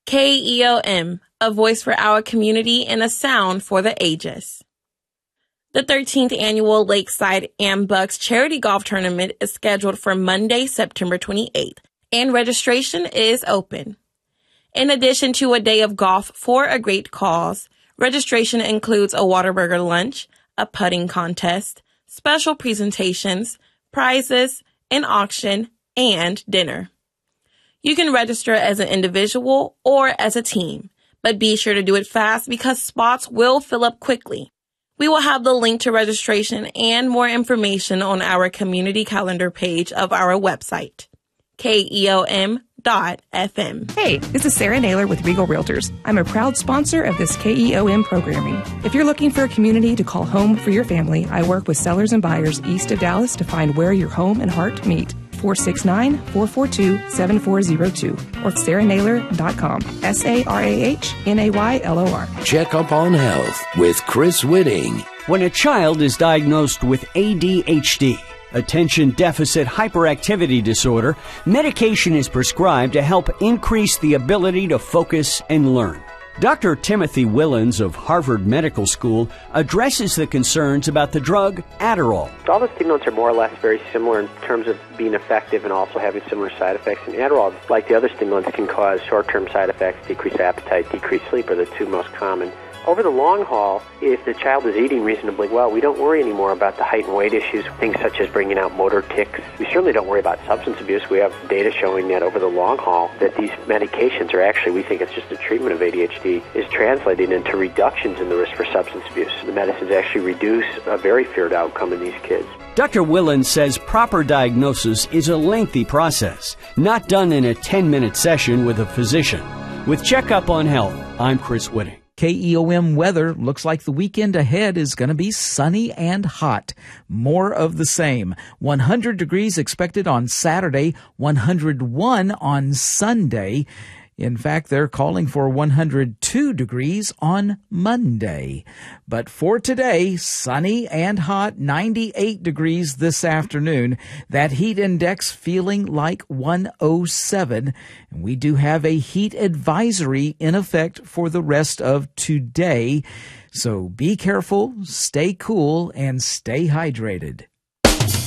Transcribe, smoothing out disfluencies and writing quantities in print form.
KEOM, a voice for our community and a sound for the ages. The 13th annual Lakeside AmBucks Charity Golf Tournament is scheduled for Monday, September 28th, and registration is open. In addition to a day of golf for a great cause, registration includes a Whataburger lunch, a putting contest, special presentations, prizes, an auction, and dinner. You can register as an individual or as a team, but be sure to do it fast because spots will fill up quickly. We will have the link to registration and more information on our community calendar page of our website, KEOM.FM. Hey, this is Sarah Naylor with Regal Realtors. I'm a proud sponsor of this KEOM programming. If you're looking for a community to call home for your family, I work with sellers and buyers east of Dallas to find where your home and heart meet. 469-442-7402 or sarahnaylor.com. SARAHNAYLOR. Check up on health with Chris Whitting. When a child is diagnosed with ADHD, attention deficit hyperactivity disorder, medication is prescribed to help increase the ability to focus and learn. Dr. Timothy Willens of Harvard Medical School addresses the concerns about the drug Adderall. All the stimulants are more or less very similar in terms of being effective and also having similar side effects. And Adderall, like the other stimulants, can cause short-term side effects. Decreased appetite, decreased sleep are the two most common. Over the long haul, if the child is eating reasonably well, we don't worry anymore about the height and weight issues, things such as bringing out motor tics. We certainly don't worry about substance abuse. We have data showing that over the long haul that these medications are actually, we think it's just a treatment of ADHD, is translating into reductions in the risk for substance abuse. The medicines actually reduce a very feared outcome in these kids. Dr. Willens says proper diagnosis is a lengthy process, not done in a 10-minute session with a physician. With Checkup on Health, I'm Chris Whitting. KEOM weather looks like the weekend ahead is going to be sunny and hot. More of the same. 100 degrees expected on Saturday, 101 on Sunday. In fact, they're calling for 102 degrees on Monday. But for today, sunny and hot, 98 degrees this afternoon. That heat index feeling like 107. And we do have a heat advisory in effect for the rest of today. So be careful, stay cool, and stay hydrated.